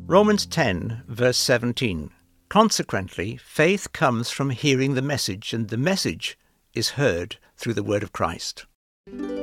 Romans 10, verse 17. Consequently, faith comes from hearing the message, and the message is heard through the word of Christ.